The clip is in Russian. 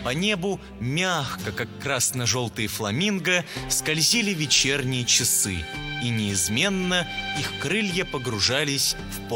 По небу мягко, как красно-желтые фламинго, скользили вечерние часы, и неизменно их крылья погружались в